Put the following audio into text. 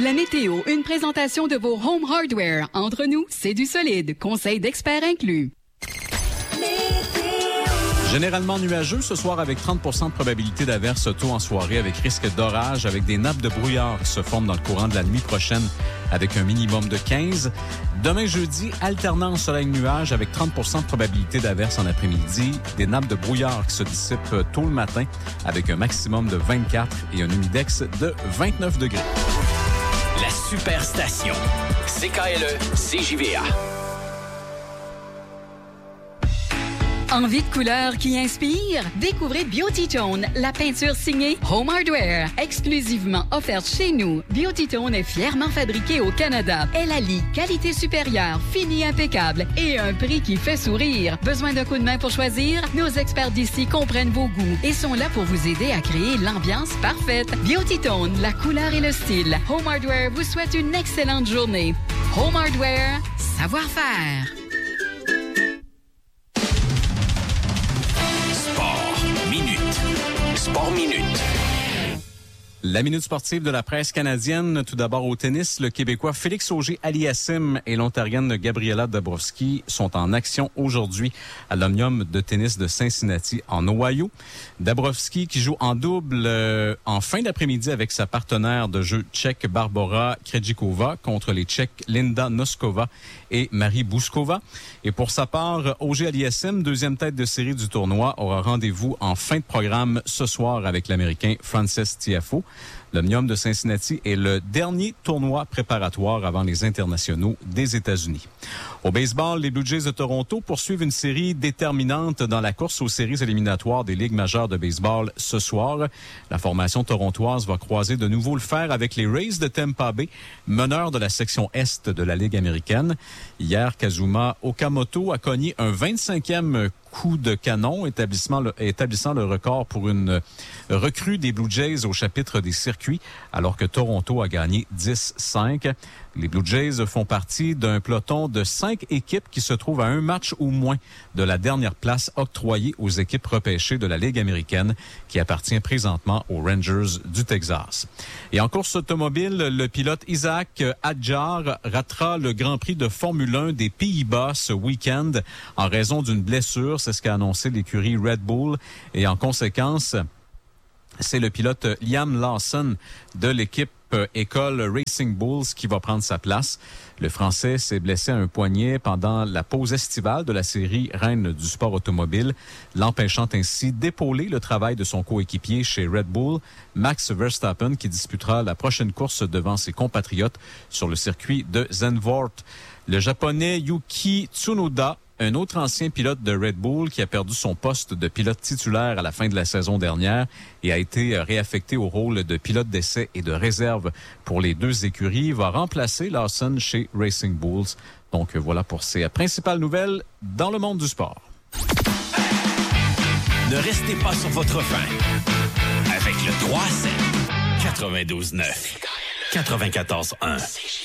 La météo, une présentation de vos Home Hardware. Entre nous, c'est du solide. Conseil d'experts inclus. Généralement nuageux ce soir avec 30% de probabilité d'averse tôt en soirée avec risque d'orage avec des nappes de brouillard qui se forment dans le courant de la nuit prochaine avec un minimum de 15. Demain jeudi, alternance soleil-nuage avec 30% de probabilité d'averse en après-midi. Des nappes de brouillard qui se dissipent tôt le matin avec un maximum de 24 et un humidex de 29 degrés. La Superstation. CKLE, CJVA. Envie de couleurs qui inspire? Découvrez Beauty Tone, la peinture signée Home Hardware, exclusivement offerte chez nous. Beauty Tone est fièrement fabriquée au Canada. Elle allie qualité supérieure, fini impeccable et un prix qui fait sourire. Besoin d'un coup de main pour choisir? Nos experts d'ici comprennent vos goûts et sont là pour vous aider à créer l'ambiance parfaite. Beauty Tone, la couleur et le style. Home Hardware vous souhaite une excellente journée. Home Hardware, savoir-faire. Sport Minute. La minute sportive de la presse canadienne. Tout d'abord au tennis, le Québécois Félix Auger-Aliassime et l'Ontarienne Gabriela Dabrowski sont en action aujourd'hui à l'Omnium de tennis de Cincinnati en Ohio. Dabrowski qui joue en double en fin d'après-midi avec sa partenaire de jeu tchèque Barbora Krejcikova contre les Tchèques Linda Noskova et Marie Bouskova. Et pour sa part, Auger-Aliassime, deuxième tête de série du tournoi, aura rendez-vous en fin de programme ce soir avec l'Américain Frances Tiafoe. L'Omnium de Cincinnati est le dernier tournoi préparatoire avant les internationaux des États-Unis. Au baseball, les Blue Jays de Toronto poursuivent une série déterminante dans la course aux séries éliminatoires des Ligues majeures de baseball ce soir. La formation torontoise va croiser de nouveau le fer avec les Rays de Tampa Bay, meneurs de la section Est de la Ligue américaine. Hier, Kazuma Okamoto a cogné un 25e coup de canon, établissant le record pour une recrue des Blue Jays au chapitre des circuits, alors que Toronto a gagné 10-5. Les Blue Jays font partie d'un peloton de 5 équipes qui se trouvent à un match ou moins de la dernière place octroyée aux équipes repêchées de la Ligue américaine, qui appartient présentement aux Rangers du Texas. Et en course automobile, le pilote Isaac Hadjar ratera le Grand Prix de Formule 1 des Pays-Bas ce week-end en raison d'une blessure. C'est ce qu'a annoncé l'écurie Red Bull. Et en conséquence, c'est le pilote Liam Lawson de l'équipe école Racing Bulls qui va prendre sa place. Le Français s'est blessé à un poignet pendant la pause estivale de la série Reine du sport automobile, l'empêchant ainsi d'épauler le travail de son coéquipier chez Red Bull, Max Verstappen, qui disputera la prochaine course devant ses compatriotes sur le circuit de Zandvoort. Le Japonais Yuki Tsunoda, un autre ancien pilote de Red Bull qui a perdu son poste de pilote titulaire à la fin de la saison dernière et a été réaffecté au rôle de pilote d'essai et de réserve pour les deux écuries, va remplacer Lawson chez Racing Bulls. Donc voilà pour ces principales nouvelles dans le monde du sport. Ne restez pas sur votre faim. Avec le 3-7, 92-9, 94-1.